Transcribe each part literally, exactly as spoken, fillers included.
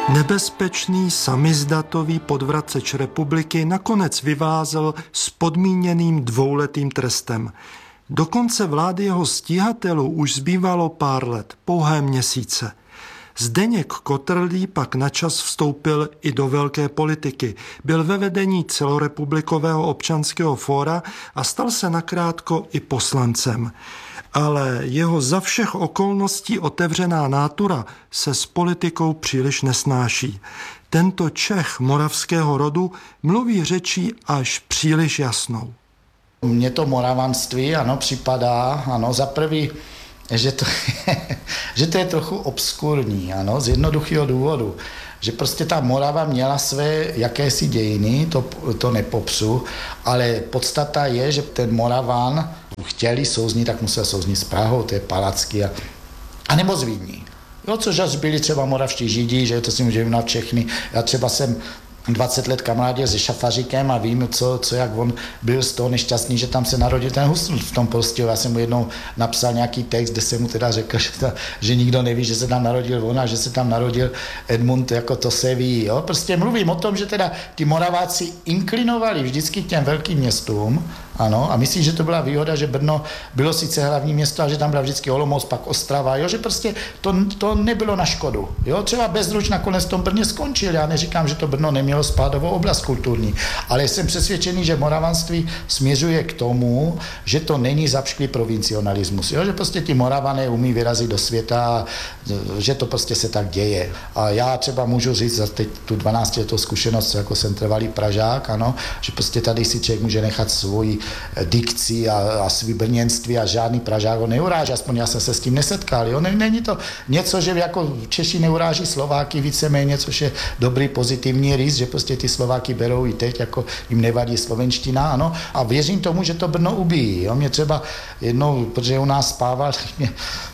Nebezpečný samizdatový podvraceč republiky nakonec vyvázel s podmíněným dvouletým trestem. Do konce vlády jeho stíhatelů už zbývalo pár let, pouhé měsíce. Zdeněk Kotrlý pak načas vstoupil i do velké politiky. Byl ve vedení celorepublikového občanského fóra a stal se nakrátko i poslancem. Ale jeho za všech okolností otevřená nátura se s politikou příliš nesnáší. Tento Čech moravského rodu mluví řečí až příliš jasnou. Mně to moravanství, ano, připadá, ano, za prvý, že to, že to je trochu obskurní, ano, z jednoduchého důvodu, že prostě ta Morava měla své jakési dějiny, to, to nepopřu, ale podstata je, že ten Moravan chtěli souznit, tak musel souznit s Prahou, to je Palacky a, a nebo z Vídní. Jo, což až byli třeba moravští židi, že to si můžeme na všechny. Já třeba jsem dvacet let kamarádil se Šafaříkem a vím, co, co jak on byl z toho nešťastný, že tam se narodil ten Husl v tom Prostějovu. Já jsem mu jednou napsal nějaký text, kde jsem mu teda řekl, že, ta, že nikdo neví, že se tam narodil on a že se tam narodil Edmund, jako to se ví. Jo? Prostě mluvím o tom, že teda ti Moraváci inklinovali vždycky k těm velkým městům, ano, a myslím, že to byla výhoda, že Brno bylo sice hlavní město, a že tam byla vždycky Olomouc, pak Ostrava, jo, že prostě to, to nebylo na škodu. Jo? Třeba Bezruč nakonec v tom Brně skončil. Já neříkám, že to Brno nemělo spádovou oblast kulturní, ale jsem přesvědčený, že moravanství směřuje k tomu, že to není zapšklý provincionalismus, jo? Že prostě ti Moravané umí vyrazit do světa, že to prostě se tak děje. A já třeba můžu říct za teď tu dvanáctiletou zkušenost, jako jsem trvalý Pražák, ano, že prostě tady si člověk může nechat svoji dikci a, a svý brněnství a žádný Pražák ho neuráží, aspoň já jsem se s tím nesetkal. Jo? Není to něco, že jako Češi neuráží Slováky víceméně, což je dobrý pozitivní rys, že prostě ty Slováky berou i teď, jako jim nevadí slovenština, ano, a věřím tomu, že to Brno ubíjí. Jo? Mě třeba jednou, protože u nás spával, mě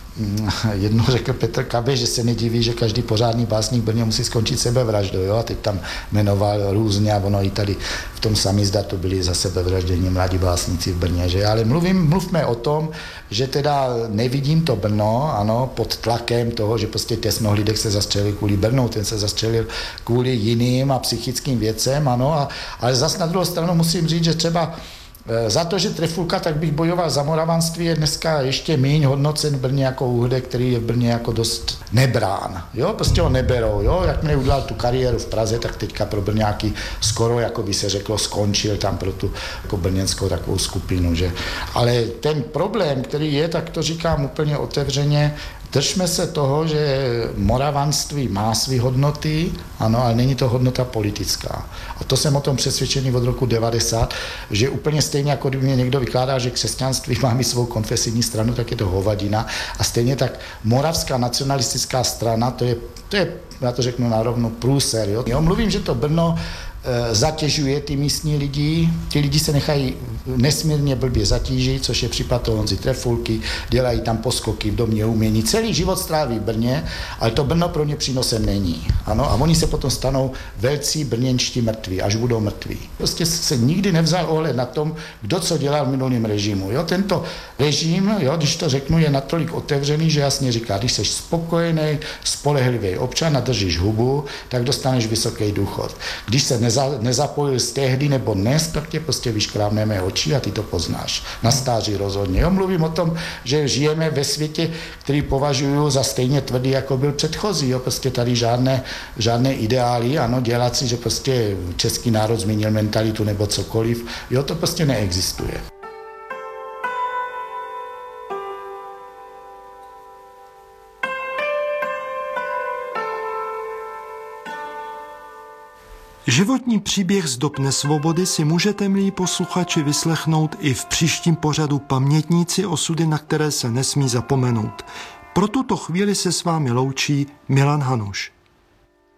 jednou řekl Petr Kabeš, že se nediví, že každý pořádný básník v Brně musí skončit sebevraždou, jo, a teď tam jmenoval různě a ono i tady v tom samizdatu byli za sebevraždění mladí básníci v Brně, že, ale mluvím, mluvme o tom, že teda nevidím to Brno, ano, pod tlakem toho, že prostě Tesnohlídek se zastřelil kvůli Brnu, ten se zastřelil kvůli jiným a psychickým věcem, ano, a, ale zas na druhou stranu musím říct, že třeba za to, že Trefulka, tak bych bojoval za moravanství, je dneska ještě méně hodnocen v Brně jako Úhdek, který je v Brně jako dost nebrán. Jo, prostě ho neberou. Jo, jak mě udělal tu kariéru v Praze, tak teďka pro Brňáky skoro, jako by se řeklo, skončil tam pro tu jako brněnskou takovou skupinu. Že? Ale ten problém, který je, tak to říkám úplně otevřeně, držme se toho, že moravanství má své hodnoty, ano, ale není to hodnota politická. A to jsem o tom přesvědčený od roku devadesát, že úplně stejně, jako kdyby mě někdo vykládá, že křesťanství má mít svou konfesijní stranu, tak je to hovadina. A stejně tak moravská nacionalistická strana, to je, to je já to řeknu narovno, průser. Jo? Jo, mluvím, že to Brno zatěžuje ty místní lidi, ty lidi se nechají nesmírně blbě zatížit, což je případ toho Honzy Trefulky, dělají tam poskoky v domě umění, celý život stráví v Brně, ale to Brno pro ně přínosem není. Ano, a oni se potom stanou velcí brněnští mrtví, až budou mrtví. Prostě se nikdy nevzal ohled na tom, kdo co dělal v minulém režimu. Jo, tento režim, jo, když to řeknu, je natolik otevřený, že jasně říká, když jsi spokojený, spolehlivý občan a držíš hubu, tak dostaneš vysoký důchod. Když se neza, nezapojil z tehdy nebo dnes, tak tě prostě vyškrábneme oči a ty to poznáš. Na stáří rozhodně. Jo, mluvím o tom, že žijeme ve světě, který považuji za stejně tvrdý, jako byl předchozí. Jo, prostě tady žádné, žádné ideály, ano, dělat si, že prostě český národ změnil mentalitu nebo cokoliv. Jo, to prostě neexistuje. Životní příběh z dob nesvobody si můžete, milí posluchači, vyslechnout i v příštím pořadu Pamětníci, osudy, na které se nesmí zapomenout. Pro tuto chvíli se s vámi loučí Milan Hanuš.